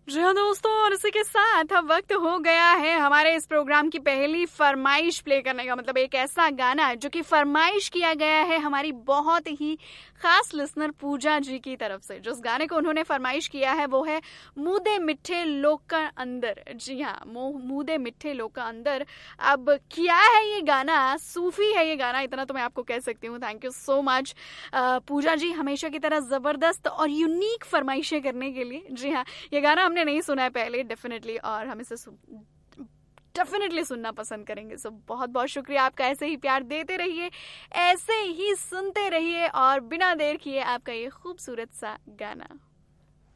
जी हाँ दोस्तों, और इसी के साथ अब वक्त हो गया है हमारे इस प्रोग्राम की पहली फरमाइश प्ले करने का। मतलब एक ऐसा गाना जो कि फरमाइश किया गया है हमारी बहुत ही खास लिसनर पूजा जी की तरफ से। जो उस गाने को उन्होंने फरमाइश किया है वो है मुदे मिठे लोक का अंदर। जी हाँ, मुदे मिठे लोक का अंदर। अब क्या है ये गाना, सूफी है ये गाना, इतना तो मैं आपको कह सकती हूँ। थैंक यू सो मच पूजा जी, हमेशा की तरह जबरदस्त और यूनिक फरमाइशें करने के लिए। जी हाँ, ये गाना हमने नहीं सुना है पहले डेफिनेटली, और हम इसे डेफिनेटली सुनना पसंद करेंगे। सो बहुत बहुत शुक्रिया आपका, ऐसे ही प्यार देते रहिए, ऐसे ही सुनते रहिए, और बिना देर किए आपका ये खूबसूरत सा गाना।